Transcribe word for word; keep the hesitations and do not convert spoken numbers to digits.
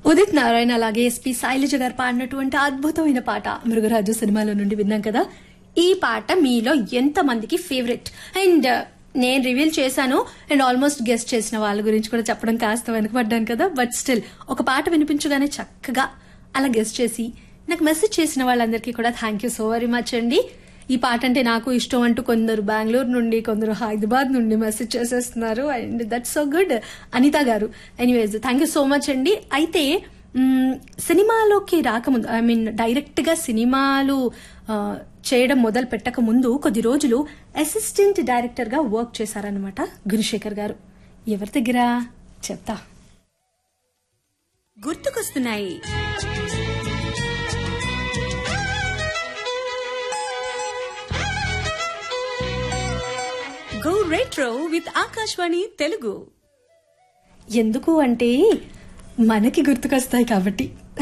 ఉదిత్ నారాయణ అలాగే ఎస్పీ శైలజ గారు పాడినటువంటి అద్భుతమైన పాట మృగరాజు సినిమాలో నుండి విన్నాం కదా. ఈ పాట మీలో ఎంత మందికి ఫేవరెట్ అండ్ నేను రివీల్ చేశాను అండ్ ఆల్మోస్ట్ గెస్ట్ చేసిన వాళ్ళ గురించి కూడా చెప్పడం కాస్త వెనకబడ్డాను కదా. బట్ స్టిల్ ఒక పాట వినిపించగానే చక్కగా అలా గెస్ట్ చేసి నాకు మెసేజ్ చేసిన వాళ్ళందరికీ కూడా thank you so very much అండి. ఈ పాట అంటే నాకు ఇష్టం అంటూ కొందరు బెంగళూరు నుండి కొందరు హైదరాబాద్ నుండి మెసేజ్ చేసేస్తున్నారు and that's so good. Anitha గారు anyways thank you so much అండి. అయితే సినిమాలోకి రాకముందు ఐ మీన్ డైరెక్ట్ గా సినిమాలు చేయడం మొదలు పెట్టక ముందు కొద్ది రోజులు అసిస్టెంట్ డైరెక్టర్ గా వర్క్ చేశారనమాట గురుశేఖర్ గారు. ఎవరి దగ్గర చెప్తా. గుర్తుకొస్తున్నాయి go retro with Akashvani Telugu. ఎందుకు అంటే మనకి గుర్తుకొస్తాయి కాబట్టి.